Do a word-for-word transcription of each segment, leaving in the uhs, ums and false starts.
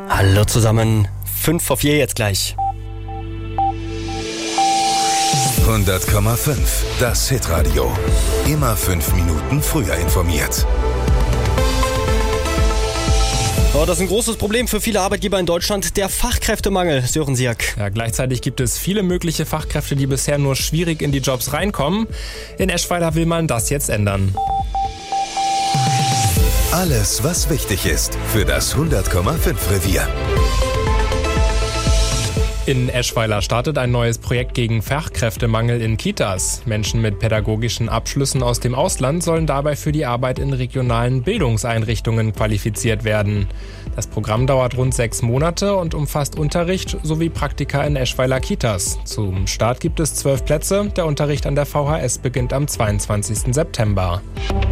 Hallo zusammen, fünf vor vier jetzt gleich. hundert Komma fünf, das Hitradio. Immer fünf Minuten früher informiert. Oh, das ist ein großes Problem für viele Arbeitgeber in Deutschland, der Fachkräftemangel. Sören Siak. Ja, gleichzeitig gibt es viele mögliche Fachkräfte, die bisher nur schwierig in die Jobs reinkommen. In Eschweiler will man das jetzt ändern. Alles, was wichtig ist für das hundert Komma fünf Revier. In Eschweiler startet ein neues Projekt gegen Fachkräftemangel in Kitas. Menschen mit pädagogischen Abschlüssen aus dem Ausland sollen dabei für die Arbeit in regionalen Bildungseinrichtungen qualifiziert werden. Das Programm dauert rund sechs Monate und umfasst Unterricht sowie Praktika in Eschweiler Kitas. Zum Start gibt es zwölf Plätze. Der Unterricht an der V H S beginnt am zweiundzwanzigsten September.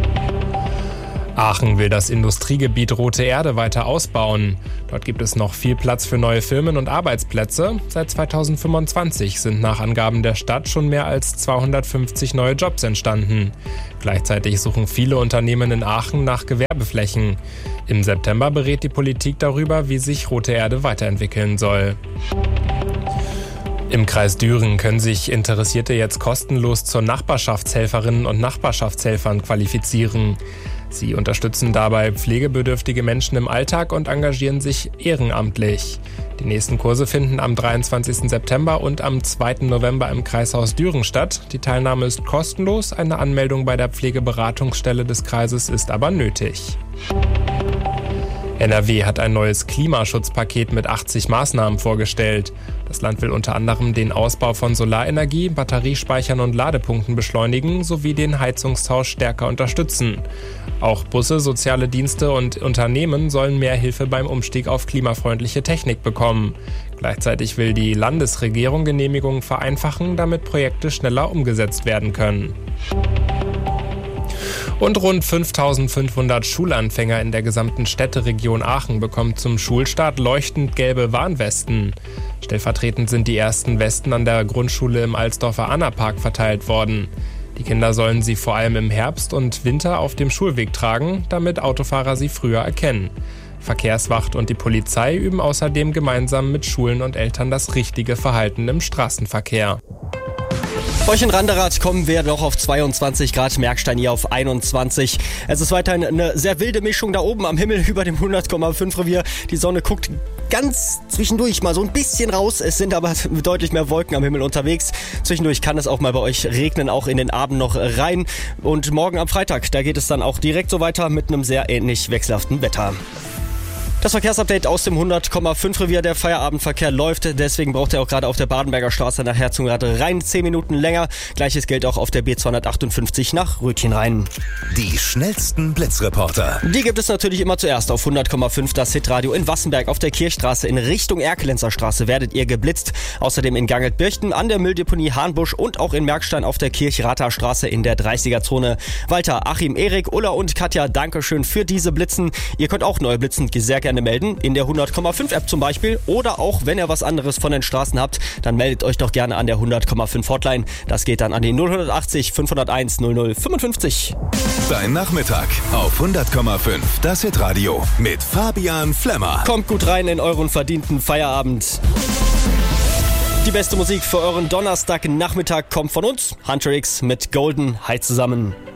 Aachen will das Industriegebiet Rote Erde weiter ausbauen. Dort gibt es noch viel Platz für neue Firmen und Arbeitsplätze. Seit zweitausendfünfundzwanzig sind nach Angaben der Stadt schon mehr als zweihundertfünfzig neue Jobs entstanden. Gleichzeitig suchen viele Unternehmen in Aachen nach Gewerbeflächen. Im September berät die Politik darüber, wie sich Rote Erde weiterentwickeln soll. Im Kreis Düren können sich Interessierte jetzt kostenlos zur Nachbarschaftshelferinnen und Nachbarschaftshelfern qualifizieren. Sie unterstützen dabei pflegebedürftige Menschen im Alltag und engagieren sich ehrenamtlich. Die nächsten Kurse finden am dreiundzwanzigsten September und am zweiten November im Kreishaus Düren statt. Die Teilnahme ist kostenlos, eine Anmeldung bei der Pflegeberatungsstelle des Kreises ist aber nötig. N R W hat ein neues Klimaschutzpaket mit achtzig Maßnahmen vorgestellt. Das Land will unter anderem den Ausbau von Solarenergie, Batteriespeichern und Ladepunkten beschleunigen sowie den Heizungstausch stärker unterstützen. Auch Busse, soziale Dienste und Unternehmen sollen mehr Hilfe beim Umstieg auf klimafreundliche Technik bekommen. Gleichzeitig will die Landesregierung Genehmigungen vereinfachen, damit Projekte schneller umgesetzt werden können. Und rund fünftausendfünfhundert Schulanfänger in der gesamten Städteregion Aachen bekommen zum Schulstart leuchtend gelbe Warnwesten. Stellvertretend sind die ersten Westen an der Grundschule im Alsdorfer Anna-Park verteilt worden. Die Kinder sollen sie vor allem im Herbst und Winter auf dem Schulweg tragen, damit Autofahrer sie früher erkennen. Verkehrswacht und die Polizei üben außerdem gemeinsam mit Schulen und Eltern das richtige Verhalten im Straßenverkehr. Bei euch in Randerath kommen wir noch auf zweiundzwanzig Grad, Merkstein hier auf einundzwanzig. Es ist weiterhin eine sehr wilde Mischung da oben am Himmel über dem hundert Komma fünf Revier. Die Sonne guckt ganz zwischendurch mal so ein bisschen raus. Es sind aber deutlich mehr Wolken am Himmel unterwegs. Zwischendurch kann es auch mal bei euch regnen, auch in den Abend noch rein. Und morgen am Freitag, da geht es dann auch direkt so weiter mit einem sehr ähnlich wechselhaften Wetter. Das Verkehrsupdate aus dem hundert Komma fünf Revier. Der Feierabendverkehr läuft, deswegen braucht er auch gerade auf der Badenberger Straße nach Herzogenrath rein zehn Minuten länger. Gleiches gilt auch auf der B zweihundertachtundfünfzig nach Rötchenrhein. Die schnellsten Blitzreporter. Die gibt es natürlich immer zuerst auf hundert Komma fünf, das Hitradio in Wassenberg auf der Kirchstraße in Richtung Erkelenzer Straße werdet ihr geblitzt. Außerdem in Gangeltbirchten an der Mülldeponie Hahnbusch und auch in Merkstein auf der Kirchrather Straße in der dreißiger-Zone. Walter, Achim, Erik, Ulla und Katja, Dankeschön für diese Blitzen. Ihr könnt auch neue Blitzen sehr gerne melden, in der hundert Komma fünf App zum Beispiel, oder auch, wenn ihr was anderes von den Straßen habt, dann meldet euch doch gerne an der hundert Komma fünf Hotline. Das geht dann an die null achtzig fünfhunderteins null null fünfundfünfzig. Dein Nachmittag auf hundert Komma fünf, das Hitradio mit Fabian Flemmer. Kommt gut rein in euren verdienten Feierabend. Die beste Musik für euren Donnerstagnachmittag kommt von uns, Hunter X mit Golden. Hi zusammen.